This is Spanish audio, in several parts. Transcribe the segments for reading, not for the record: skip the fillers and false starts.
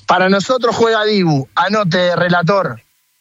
Para nosotros juega Dibu, anote, relator.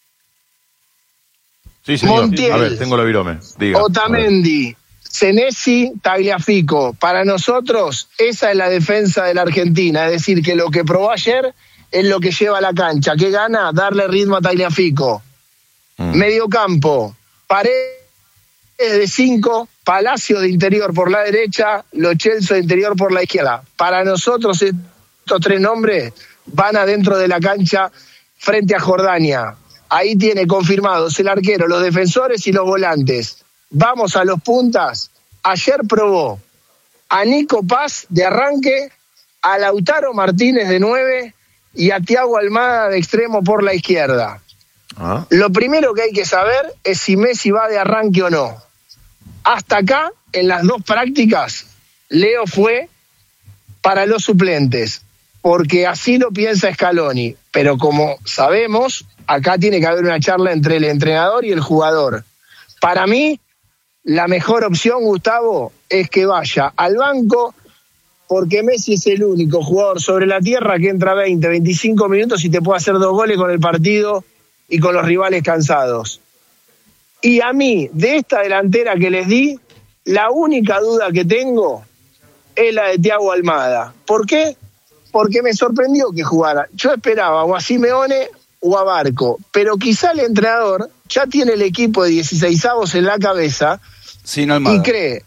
Sí, señor. Montiel, a ver, tengo la virome. Diga. Otamendi, Senesi, Tagliafico. Para nosotros, esa es la defensa de la Argentina. Es decir, que lo que probó ayer es lo que lleva a la cancha. ¿Qué gana? Darle ritmo a Tagliafico. Mediocampo, Paredes de 5, Palacio de interior por la derecha, Lo Celso de interior por la izquierda. Para nosotros estos 3 nombres van adentro de la cancha frente a Jordania. Ahí tiene confirmados el arquero, los defensores y los volantes. Vamos a los puntas. Ayer probó a Nico Paz de arranque, a Lautaro Martínez de 9 y a Thiago Almada de extremo por la izquierda. Lo primero que hay que saber es si Messi va de arranque o no. Hasta acá, en las 2 prácticas, Leo fue para los suplentes, porque así lo piensa Scaloni. Pero como sabemos, acá tiene que haber una charla entre el entrenador y el jugador. Para mí, la mejor opción, Gustavo, es que vaya al banco, porque Messi es el único jugador sobre la tierra que entra 20, 25 minutos y te puede hacer 2 goles con el partido y con los rivales cansados. Y a mí, de esta delantera que les di, la única duda que tengo es la de Thiago Almada. ¿Por qué? Porque me sorprendió que jugara. Yo esperaba o a Simeone o a Barco, pero quizá el entrenador ya tiene el equipo de 16avos en la cabeza sin Almada. Y cree,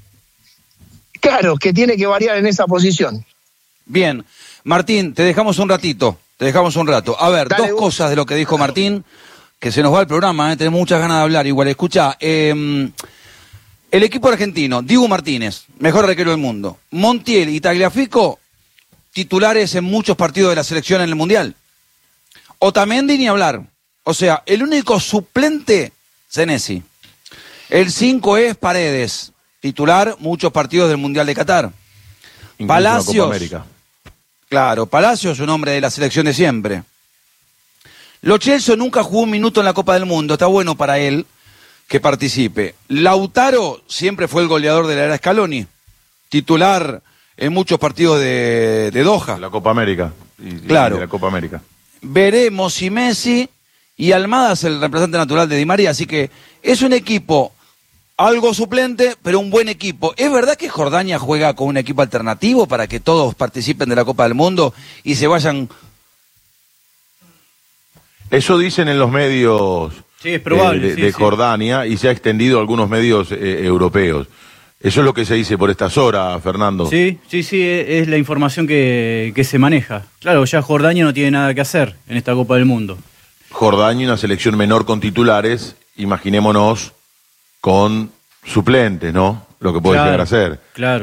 claro, que tiene que variar en esa posición. Bien, Martín, te dejamos un ratito. A ver, dale, 2 cosas de lo que dijo Martín, que se nos va el programa, tenemos muchas ganas de hablar igual. Escuchá, el equipo argentino, Dibu Martínez, mejor arquero del mundo. Montiel y Tagliafico, titulares en muchos partidos de la selección en el Mundial. Otamendi ni hablar. O sea, el único suplente, Senesi. El 5 es Paredes, titular muchos partidos del Mundial de Qatar. Incluso Palacios. Copa América. Claro, Palacios es un hombre de la selección de siempre. Lo Celso nunca jugó un minuto en la Copa del Mundo, está bueno para él que participe. Lautaro siempre fue el goleador de la era Scaloni, titular en muchos partidos de Doha. La Copa América. Claro. De la Copa América. Veremos si Messi y Almada es el representante natural de Di María, así que es un equipo algo suplente, pero un buen equipo. ¿Es verdad que Jordania juega con un equipo alternativo para que todos participen de la Copa del Mundo y se vayan? Eso dicen en los medios sí, es probable, de Jordania y se ha extendido a algunos medios europeos. Eso es lo que se dice por estas horas, Fernando. Sí, es la información que se maneja. Claro, ya Jordania no tiene nada que hacer en esta Copa del Mundo. Jordania, una selección menor con titulares, imaginémonos con suplentes, ¿no? Lo que puede llegar a ser. Claro.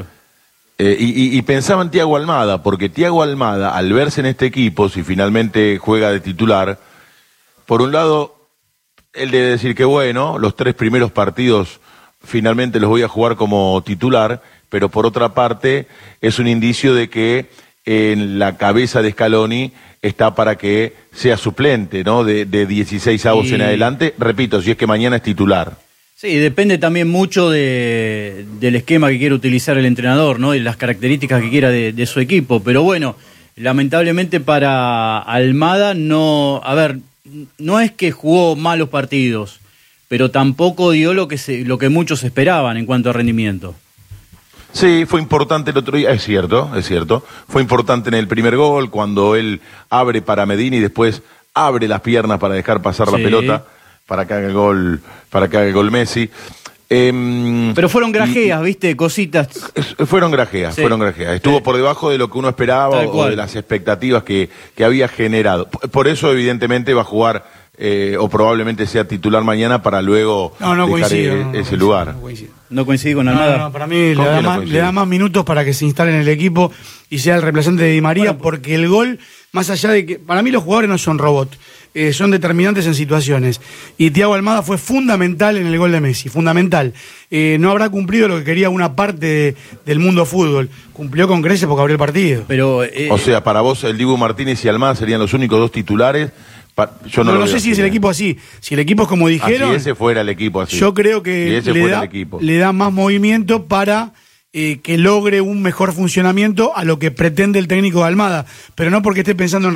Y pensaba en Thiago Almada, porque Thiago Almada, al verse en este equipo, si finalmente juega de titular, por un lado, él debe decir que bueno, los 3 primeros partidos finalmente los voy a jugar como titular, pero por otra parte es un indicio de que en la cabeza de Scaloni está para que sea suplente, ¿no? De 16avos en adelante, repito, si es que mañana es titular. Sí, depende también mucho del esquema que quiera utilizar el entrenador, ¿no? Y las características que quiera de su equipo. Pero bueno, lamentablemente para Almada no es que jugó malos partidos, pero tampoco dio lo que muchos esperaban en cuanto a rendimiento. Sí, fue importante el otro día, es cierto. Fue importante en el primer gol, cuando él abre para Medina y después abre las piernas para dejar pasar la pelota. Para que haga el gol Messi. Pero fueron grajeas, ¿viste? Cositas. Fueron grajeas. Estuvo por debajo de lo que uno esperaba o de las expectativas que había generado. Por eso, evidentemente, va a jugar o probablemente sea titular mañana para luego dejar ese lugar. No coincide con Almada. No, para mí le da más minutos para que se instale en el equipo y sea el reemplazante de Di María, porque el gol, más allá de que, para mí los jugadores no son robots, son determinantes en situaciones. Y Thiago Almada fue fundamental en el gol de Messi, fundamental. No habrá cumplido lo que quería una parte del mundo fútbol. Cumplió con creces porque abrió el partido. Pero, o sea, para vos el Dibu Martínez y Almada serían los únicos 2 titulares. Yo no sé si es el equipo así. Si el equipo es como dijeron. Si ese fuera el equipo así. Yo creo que le da más movimiento para que logre un mejor funcionamiento a lo que pretende el técnico de Almada. Pero no porque esté pensando en